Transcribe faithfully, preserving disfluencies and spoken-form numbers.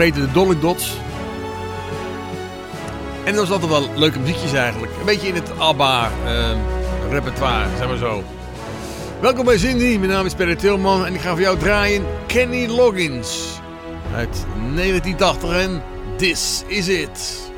Peter de Dolly Dots. En dat was altijd wel leuke muziekjes eigenlijk. Een beetje in het ABBA uh, repertoire, zeg maar zo. Welkom bij Cindy, mijn naam is Perry Tilman en ik ga voor jou draaien Kenny Loggins uit negentien tachtig en This Is It.